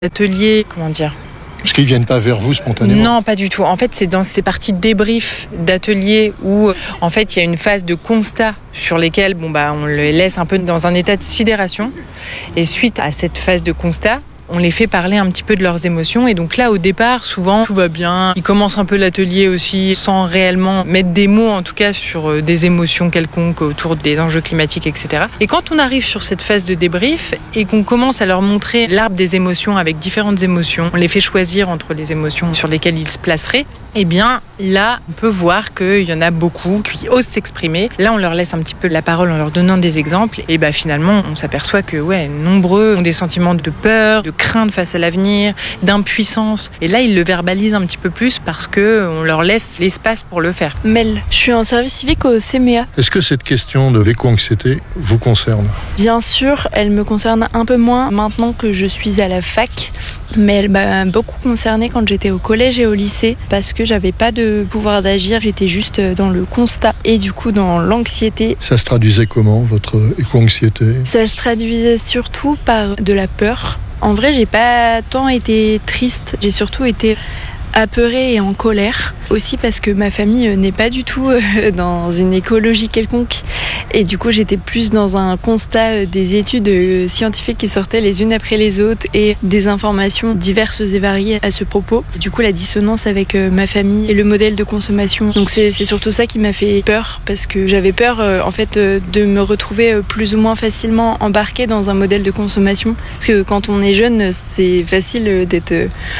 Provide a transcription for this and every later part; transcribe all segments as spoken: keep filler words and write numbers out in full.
Atelier, comment dire ? Parce qu'ils ne viennent pas vers vous spontanément ? Non, pas du tout. En fait, c'est dans ces parties de débrief d'atelier où, en fait, il y a une phase de constat sur lesquelles bon, bah, on les laisse un peu dans un état de sidération. Et suite à cette phase de constat, on les fait parler un petit peu de leurs émotions. Et donc là, au départ, souvent, tout va bien. Ils commencent un peu l'atelier aussi sans réellement mettre des mots, en tout cas, sur des émotions quelconques autour des enjeux climatiques, et cetera. Et quand on arrive sur cette phase de débrief et qu'on commence à leur montrer l'arbre des émotions avec différentes émotions, on les fait choisir entre les émotions sur lesquelles ils se placeraient, eh bien, là, on peut voir qu'il y en a beaucoup qui osent s'exprimer. Là, on leur laisse un petit peu la parole en leur donnant des exemples. Et bah, finalement, on s'aperçoit que, ouais, nombreux ont des sentiments de peur, de crainte face à l'avenir, d'impuissance. Et là, ils le verbalisent un petit peu plus parce qu'on leur laisse l'espace pour le faire. Mel, je suis en service civique au C M E A. Est-ce que cette question de l'éco-anxiété vous concerne ? Bien sûr, elle me concerne un peu moins maintenant que je suis à la fac. Mais elle m'a beaucoup concernée quand j'étais au collège et au lycée parce que j'avais pas de pouvoir d'agir, j'étais juste dans le constat et du coup dans l'anxiété. Ça se traduisait comment, votre éco-anxiété ? Ça se traduisait surtout par de la peur. En vrai, j'ai pas tant été triste, j'ai surtout été apeurée et en colère. Aussi parce que ma famille n'est pas du tout dans une écologie quelconque. Et du coup, j'étais plus dans un constat des études scientifiques qui sortaient les unes après les autres et des informations diverses et variées à ce propos. Du coup, la dissonance avec ma famille et le modèle de consommation. Donc c'est, c'est surtout ça qui m'a fait peur parce que j'avais peur en fait de me retrouver plus ou moins facilement embarquée dans un modèle de consommation. Parce que quand on est jeune, c'est facile d'être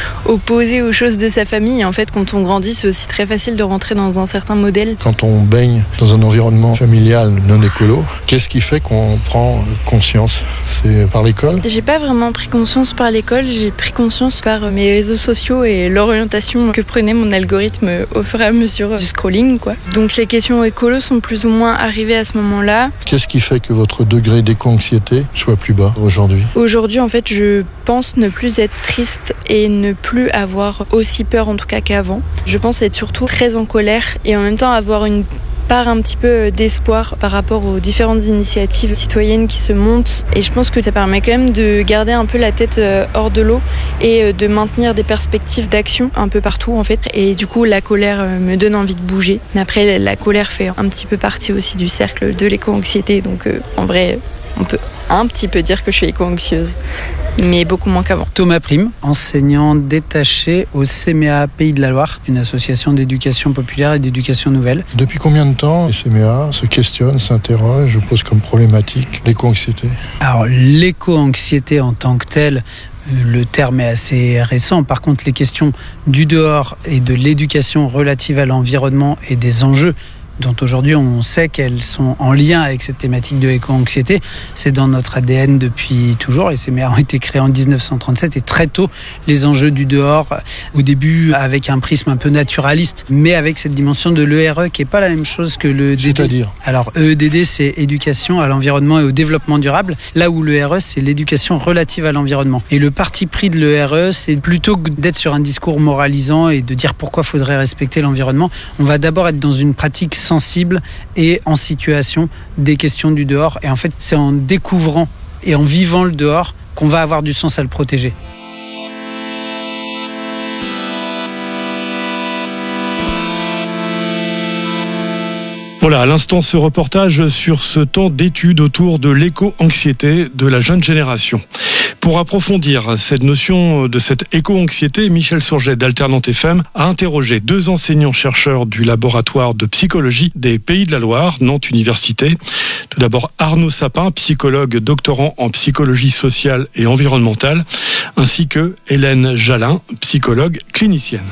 opposé aux choses de sa famille. Et en fait, quand on grandit, c'est aussi très facile de rentrer dans un certain modèle. Quand on baigne dans un environnement familial non écolo, qu'est-ce qui fait qu'on prend conscience ? C'est par l'école ? J'ai pas vraiment pris conscience par l'école, j'ai pris conscience par mes réseaux sociaux et l'orientation que prenait mon algorithme au fur et à mesure du scrolling, quoi. Donc les questions écolo sont plus ou moins arrivées à ce moment-là. Qu'est-ce qui fait que votre degré d'éco-anxiété soit plus bas aujourd'hui ? Aujourd'hui, en fait, je pense ne plus être triste et ne plus avoir aussi peur, en tout cas qu'avant. Je pense être surtout très en colère et en même temps avoir une part un petit peu d'espoir par rapport aux différentes initiatives citoyennes qui se montent. Et je pense que ça permet quand même de garder un peu la tête hors de l'eau et de maintenir des perspectives d'action un peu partout en fait. Et du coup, la colère me donne envie de bouger. Mais après, la colère fait un petit peu partie aussi du cercle de l'éco-anxiété. Donc en vrai, on peut un petit peu dire que je suis éco-anxieuse, mais beaucoup moins qu'avant. Thomas Prime, enseignant détaché au C M E A Pays de la Loire, une association d'éducation populaire et d'éducation nouvelle. Depuis combien de temps le C M E A se questionne, s'interroge, pose comme problématique l'éco-anxiété ? Alors l'éco-anxiété en tant que telle, le terme est assez récent. Par contre, les questions du dehors et de l'éducation relative à l'environnement et des enjeux dont aujourd'hui on sait qu'elles sont en lien avec cette thématique de l'éco-anxiété. C'est dans notre A D N depuis toujours. Les C M E A ont été créés en dix-neuf cent trente-sept et très tôt, les enjeux du dehors, au début avec un prisme un peu naturaliste, mais avec cette dimension de l'E R E qui n'est pas la même chose que le E D D. C'est-à-dire ? Alors E E D D, c'est éducation à l'environnement et au développement durable, là où l'E R E, c'est l'éducation relative à l'environnement. Et le parti pris de l'E R E, c'est plutôt que d'être sur un discours moralisant et de dire pourquoi il faudrait respecter l'environnement, on va d'abord être dans une pratique sensible et en situation des questions du dehors. Et en fait, c'est en découvrant et en vivant le dehors qu'on va avoir du sens à le protéger. Voilà, à l'instant, ce reportage sur ce temps d'étude autour de l'éco-anxiété de la jeune génération. Pour approfondir cette notion de cette éco-anxiété, Michel Sourget d'Alternante F M a interrogé deux enseignants-chercheurs du laboratoire de psychologie des Pays de la Loire, Nantes Université. Tout d'abord Arnaud Sapin, psychologue doctorant en psychologie sociale et environnementale, ainsi que Hélène Jalin, psychologue clinicienne.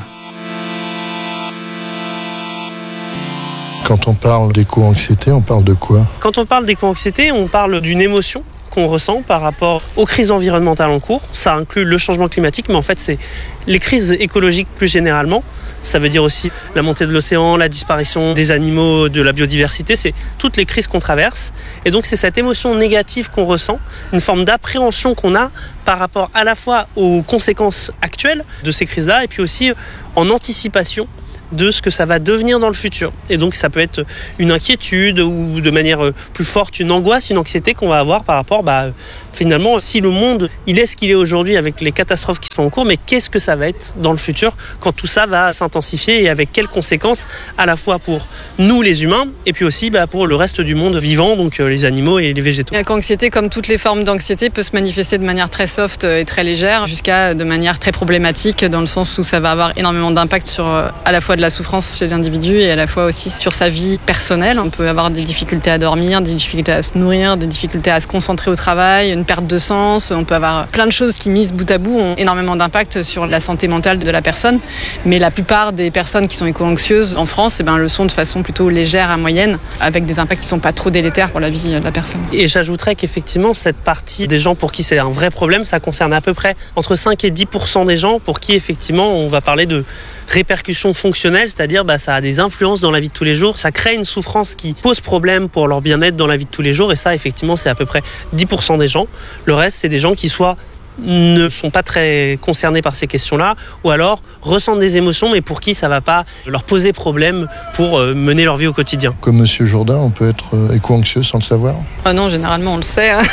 Quand on parle d'éco-anxiété, on parle de quoi ? Quand on parle d'éco-anxiété, on parle d'une émotion qu'on ressent par rapport aux crises environnementales en cours. Ça inclut le changement climatique, mais en fait, c'est les crises écologiques plus généralement. Ça veut dire aussi la montée de l'océan, la disparition des animaux, de la biodiversité. C'est toutes les crises qu'on traverse. Et donc, c'est cette émotion négative qu'on ressent, une forme d'appréhension qu'on a par rapport à la fois aux conséquences actuelles de ces crises-là et puis aussi en anticipation de ce que ça va devenir dans le futur. Et donc ça peut être une inquiétude ou de manière plus forte une angoisse, une anxiété qu'on va avoir par rapport bah, finalement, si le monde, il est ce qu'il est aujourd'hui avec les catastrophes qui sont en cours, mais qu'est-ce que ça va être dans le futur quand tout ça va s'intensifier et avec quelles conséquences à la fois pour nous les humains et puis aussi bah, pour le reste du monde vivant, donc euh, les animaux et les végétaux. L'éco-anxiété, comme toutes les formes d'anxiété, peut se manifester de manière très soft et très légère jusqu'à de manière très problématique dans le sens où ça va avoir énormément d'impact sur euh, à la fois de la souffrance chez l'individu et à la fois aussi sur sa vie personnelle. On peut avoir des difficultés à dormir, des difficultés à se nourrir, des difficultés à se concentrer au travail, une perte de sens. On peut avoir plein de choses qui, mises bout à bout, ont énormément d'impact sur la santé mentale de la personne. Mais la plupart des personnes qui sont éco-anxieuses en France eh ben, le sont de façon plutôt légère à moyenne, avec des impacts qui ne sont pas trop délétères pour la vie de la personne. Et j'ajouterais qu'effectivement, cette partie des gens pour qui c'est un vrai problème, ça concerne à peu près entre cinq et dix pour cent des gens pour qui, effectivement, on va parler de répercussions fonctionnelles, c'est-à-dire bah, ça a des influences dans la vie de tous les jours, ça crée une souffrance qui pose problème pour leur bien-être dans la vie de tous les jours, et ça, effectivement, c'est à peu près dix pour cent des gens. Le reste, c'est des gens qui soit ne sont pas très concernés par ces questions-là, ou alors ressentent des émotions, mais pour qui ça ne va pas leur poser problème pour mener leur vie au quotidien. Comme Monsieur Jourdain, on peut être éco-anxieux sans le savoir ? Ah non, généralement on le sait. Hein.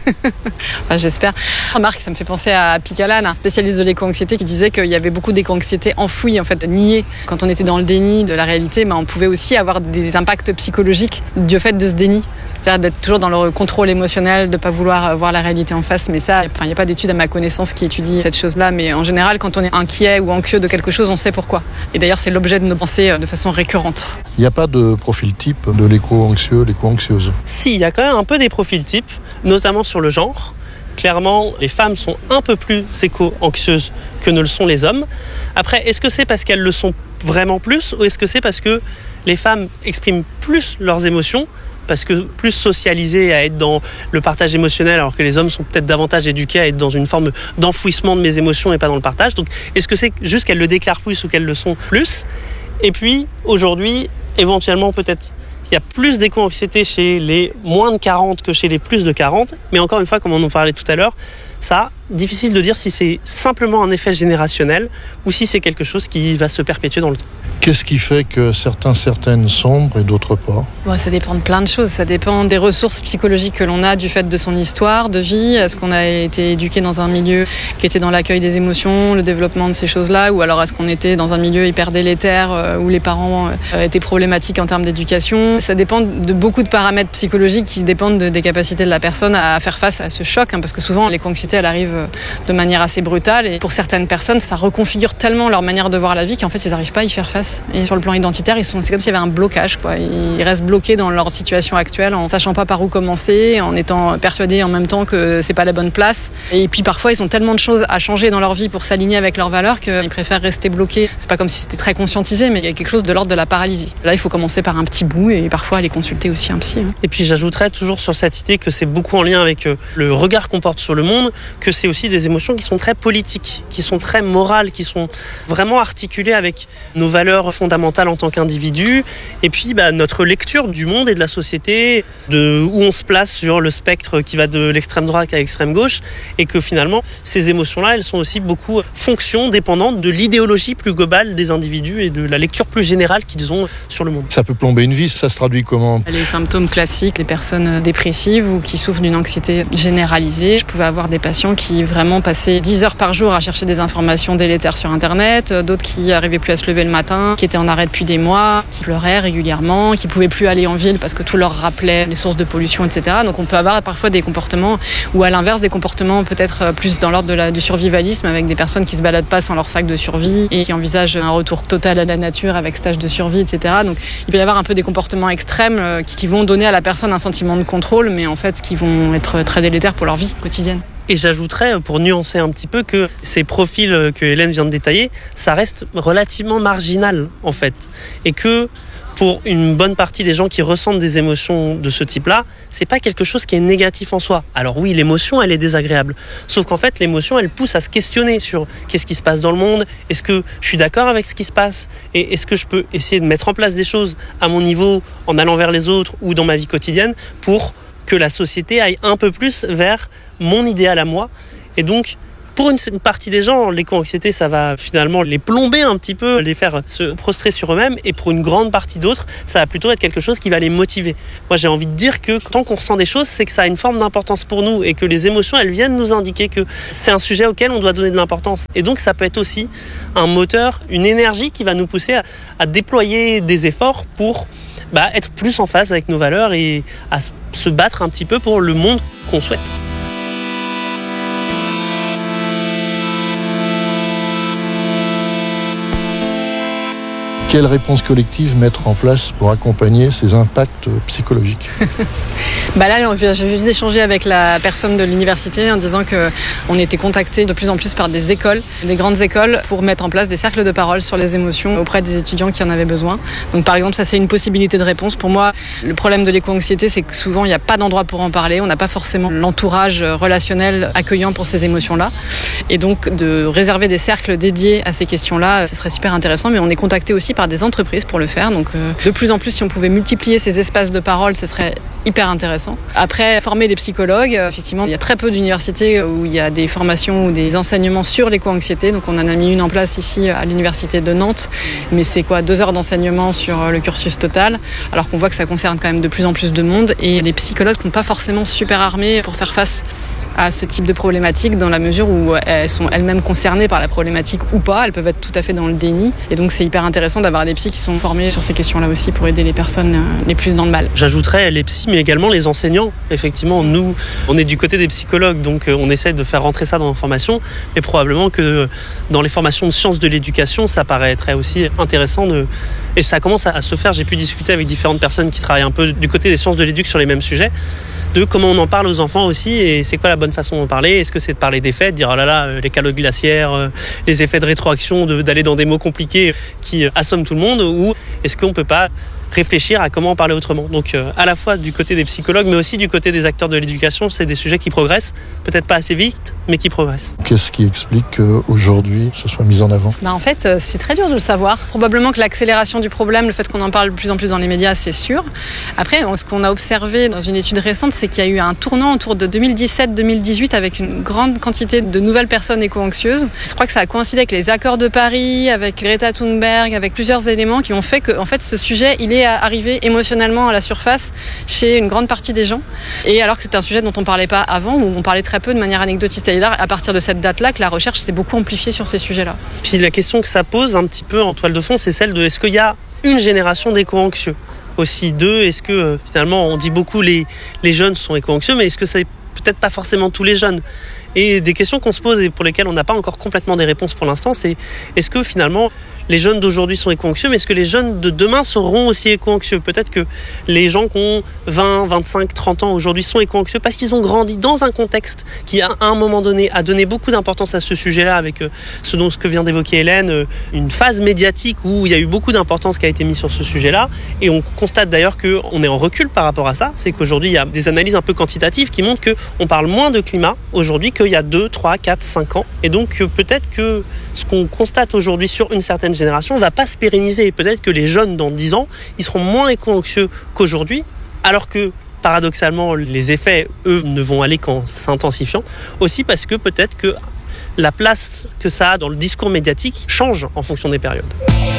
Enfin, j'espère. Remarque, ça me fait penser à Picalan, un spécialiste de l'éco-anxiété, qui disait qu'il y avait beaucoup d'éco-anxiété enfouie, en fait, niée. Quand on était dans le déni de la réalité, ben, on pouvait aussi avoir des impacts psychologiques du fait de ce déni. C'est-à-dire d'être toujours dans le contrôle émotionnel, de ne pas vouloir voir la réalité en face. Mais ça, il n'y a pas d'étude à ma connaissance qui étudie cette chose-là. Mais en général, quand on est inquiet ou anxieux de quelque chose, on sait pourquoi. Et d'ailleurs, c'est l'objet de nos pensées de façon récurrente. Il n'y a pas de profil type de l'éco-anxieux, l'éco-anxieuse ? Si, il y a quand même un peu des profils types, notamment sur le genre. Clairement, les femmes sont un peu plus éco-anxieuses que ne le sont les hommes. Après, est-ce que c'est parce qu'elles le sont vraiment plus, ou est-ce que c'est parce que les femmes expriment plus leurs émotions, parce que plus socialisées à être dans le partage émotionnel, alors que les hommes sont peut-être davantage éduqués à être dans une forme d'enfouissement de mes émotions et pas dans le partage. Donc, est-ce que c'est juste qu'elles le déclarent plus ou qu'elles le sont plus ? Et puis, aujourd'hui, éventuellement, peut-être, il y a plus d'éco-anxiété chez les moins de quarante que chez les plus de quarante. Mais encore une fois, comme on en parlait tout à l'heure, ça, difficile de dire si c'est simplement un effet générationnel ou si c'est quelque chose qui va se perpétuer dans le temps. Qu'est-ce qui fait que certains, certaines sombrent et d'autres pas ? Bon, ça dépend de plein de choses. Ça dépend des ressources psychologiques que l'on a du fait de son histoire de vie. Est-ce qu'on a été éduqué dans un milieu qui était dans l'accueil des émotions, le développement de ces choses-là, ou alors est-ce qu'on était dans un milieu hyper délétère euh, où les parents euh, étaient problématiques en termes d'éducation ? Ça dépend de beaucoup de paramètres psychologiques qui dépendent de, des capacités de la personne à faire face à ce choc, hein, parce que souvent l'éco-anxiété elle arrive de manière assez brutale et pour certaines personnes ça reconfigure tellement leur manière de voir la vie qu'en fait ils n'arrivent pas à y faire face. Et sur le plan identitaire, ils sont, c'est comme s'il y avait un blocage, quoi. Ils restent bloqués dans leur situation actuelle en sachant pas par où commencer, en étant persuadés en même temps que c'est pas la bonne place. Et puis parfois, ils ont tellement de choses à changer dans leur vie pour s'aligner avec leurs valeurs qu'ils préfèrent rester bloqués. C'est pas comme si c'était très conscientisé, mais il y a quelque chose de l'ordre de la paralysie. Là, il faut commencer par un petit bout et parfois aller consulter aussi un psy. Hein. Et puis j'ajouterais toujours sur cette idée que c'est beaucoup en lien avec le regard qu'on porte sur le monde, que c'est aussi des émotions qui sont très politiques, qui sont très morales, qui sont vraiment articulées avec nos valeurs fondamentales en tant qu'individu, et puis bah, notre lecture du monde et de la société, de où on se place sur le spectre qui va de l'extrême droite à l'extrême gauche, et que finalement ces émotions-là, elles sont aussi beaucoup fonction dépendantes de l'idéologie plus globale des individus et de la lecture plus générale qu'ils ont sur le monde. Ça peut plomber une vie, ça se traduit comment ? Les symptômes classiques, les personnes dépressives ou qui souffrent d'une anxiété généralisée. Je pouvais avoir des patients qui vraiment passaient dix heures par jour à chercher des informations délétères sur Internet, d'autres qui n'arrivaient plus à se lever le matin, qui étaient en arrêt depuis des mois, qui pleuraient régulièrement, qui ne pouvaient plus aller en ville parce que tout leur rappelait les sources de pollution, et cetera. Donc on peut avoir parfois des comportements, ou à l'inverse des comportements peut-être plus dans l'ordre de la, du survivalisme, avec des personnes qui ne se baladent pas sans leur sac de survie et qui envisagent un retour total à la nature avec stage de survie, et cetera. Donc il peut y avoir un peu des comportements extrêmes qui vont donner à la personne un sentiment de contrôle, mais en fait qui vont être très délétères pour leur vie quotidienne. Et j'ajouterais, pour nuancer un petit peu, que ces profils que Hélène vient de détailler, ça reste relativement marginal, en fait. Et que, pour une bonne partie des gens qui ressentent des émotions de ce type-là, c'est pas quelque chose qui est négatif en soi. Alors oui, l'émotion, elle est désagréable. Sauf qu'en fait, l'émotion, elle pousse à se questionner sur qu'est-ce qui se passe dans le monde, est-ce que je suis d'accord avec ce qui se passe, et est-ce que je peux essayer de mettre en place des choses à mon niveau, en allant vers les autres, ou dans ma vie quotidienne, pour que la société aille un peu plus vers mon idéal à moi, et donc Pour une partie des gens, l'éco-anxiété, ça va finalement les plomber un petit peu, les faire se prostrer sur eux-mêmes. Et pour une grande partie d'autres, ça va plutôt être quelque chose qui va les motiver. Moi, j'ai envie de dire que tant qu'on ressent des choses, c'est que ça a une forme d'importance pour nous et que les émotions, elles viennent nous indiquer que c'est un sujet auquel on doit donner de l'importance. Et donc, ça peut être aussi un moteur, une énergie qui va nous pousser à, à déployer des efforts pour bah, être plus en phase avec nos valeurs et à se battre un petit peu pour le monde qu'on souhaite. Quelle réponse collective mettre en place pour accompagner ces impacts psychologiques? Bah là, j'ai juste échangé avec la personne de l'université en disant qu'on était contacté de plus en plus par des écoles, des grandes écoles, pour mettre en place des cercles de parole sur les émotions auprès des étudiants qui en avaient besoin. Donc par exemple, ça c'est une possibilité de réponse. Pour moi, le problème de l'éco-anxiété, c'est que souvent il n'y a pas d'endroit pour en parler, on n'a pas forcément l'entourage relationnel accueillant pour ces émotions-là. Et donc de réserver des cercles dédiés à ces questions-là, ce serait super intéressant, mais on est contacté aussi par des entreprises pour le faire. Donc euh, de plus en plus, si on pouvait multiplier ces espaces de parole, ce serait hyper intéressant. Après, former des psychologues, euh, effectivement, il y a très peu d'universités où il y a des formations ou des enseignements sur l'éco-anxiété. Donc on en a mis une en place ici à l'université de Nantes, mais c'est quoi, deux heures d'enseignement sur le cursus total, alors qu'on voit que ça concerne quand même de plus en plus de monde et les psychologues ne sont pas forcément super armés pour faire face à ce type de problématique dans la mesure où elles sont elles-mêmes concernées par la problématique ou pas, elles peuvent être tout à fait dans le déni et donc c'est hyper intéressant d'avoir des psys qui sont formés sur ces questions-là aussi pour aider les personnes les plus dans le mal. J'ajouterais les psys mais également les enseignants. Effectivement, nous, on est du côté des psychologues donc on essaie de faire rentrer ça dans nos formations mais probablement que dans les formations de sciences de l'éducation, ça paraîtrait aussi intéressant de... et ça commence à se faire. J'ai pu discuter avec différentes personnes qui travaillent un peu du côté des sciences de l'éduc sur les mêmes sujets, de comment on en parle aux enfants aussi et c'est quoi la bonne façon d'en parler. Est-ce que c'est de parler des faits, de dire oh là là, les calottes glaciaires, les effets de rétroaction, de, d'aller dans des mots compliqués qui assomment tout le monde, ou est-ce qu'on peut pas réfléchir à comment en parler autrement. Donc euh, à la fois du côté des psychologues mais aussi du côté des acteurs de l'éducation, c'est des sujets qui progressent, peut-être pas assez vite mais qui progressent. Qu'est-ce qui explique qu'aujourd'hui ce soit mis en avant? Bah en fait c'est très dur de le savoir. Probablement que l'accélération du problème, le fait qu'on en parle de plus en plus dans les médias, c'est sûr. Après ce qu'on a observé dans une étude récente, c'est qu'il y a eu un tournant autour de deux mille dix-sept deux mille dix-huit avec une grande quantité de nouvelles personnes éco-anxieuses. Je crois que ça a coïncidé avec les accords de Paris, avec Greta Thunberg, avec plusieurs éléments qui ont fait que en fait ce sujet il est arrivé émotionnellement à la surface chez une grande partie des gens. Et alors que c'était un sujet dont on ne parlait pas avant, où on parlait très peu de manière anecdotique. C'est à partir de cette date-là que la recherche s'est beaucoup amplifiée sur ces sujets-là. Puis la question que ça pose un petit peu en toile de fond, c'est celle de est-ce qu'il y a une génération d'éco-anxieux? Aussi deux, est-ce que euh, finalement on dit beaucoup les, les jeunes sont éco-anxieux, mais est-ce que c'est peut-être pas forcément tous les jeunes? Et des questions qu'on se pose et pour lesquelles on n'a pas encore complètement des réponses pour l'instant, c'est est-ce que finalement les jeunes d'aujourd'hui sont éco-anxieux, mais est-ce que les jeunes de demain seront aussi éco-anxieux? Peut-être que les gens qui ont vingt, vingt-cinq, trente ans aujourd'hui sont éco-anxieux parce qu'ils ont grandi dans un contexte qui, à un moment donné, a donné beaucoup d'importance à ce sujet-là, avec ce, dont, ce que vient d'évoquer Hélène, une phase médiatique où il y a eu beaucoup d'importance qui a été mise sur ce sujet-là. Et on constate d'ailleurs qu'on est en recul par rapport à ça. C'est qu'aujourd'hui, il y a des analyses un peu quantitatives qui montrent qu'on parle moins de climat aujourd'hui qu'il y a deux, trois, quatre, cinq ans. Et donc, peut-être que ce qu'on constate aujourd'hui sur une certaine génération ne va pas se pérenniser. Et peut-être que les jeunes, dans dix ans, ils seront moins éco-anxieux qu'aujourd'hui, alors que, paradoxalement, les effets, eux, ne vont aller qu'en s'intensifiant. Aussi parce que peut-être que la place que ça a dans le discours médiatique change en fonction des périodes.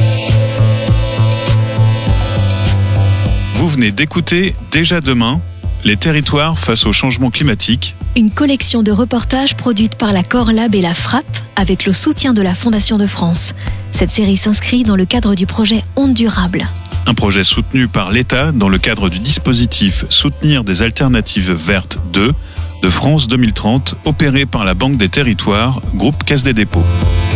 Vous venez d'écouter Déjà demain, les territoires face au changement climatique. Une collection de reportages produite par la Corlab et la Frapp avec le soutien de la Fondation de France. Cette série s'inscrit dans le cadre du projet Ondes Durables. Un projet soutenu par l'État dans le cadre du dispositif Soutenir des alternatives vertes deux de France deux mille trente, opéré par la Banque des Territoires, groupe Caisse des Dépôts.